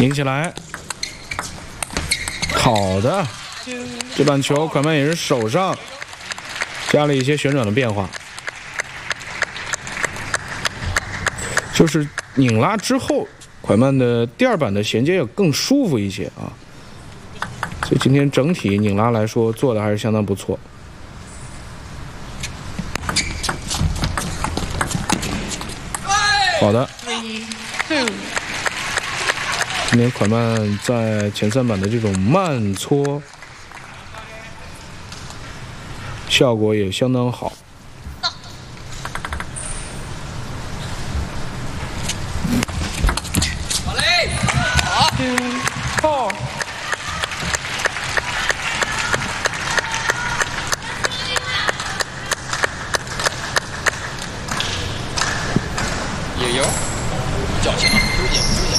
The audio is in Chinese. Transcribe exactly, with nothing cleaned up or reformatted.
拧起来，好的，这板球快慢也是手上加了一些旋转的变化，就是拧拉之后，快慢的第二板的衔接要更舒服一些啊。所以今天整体拧拉来说做的还是相当不错。好的。今天快慢在前三板的这种慢搓效果也相当好。 好嘞，好。也有，脚前，纠结，纠结。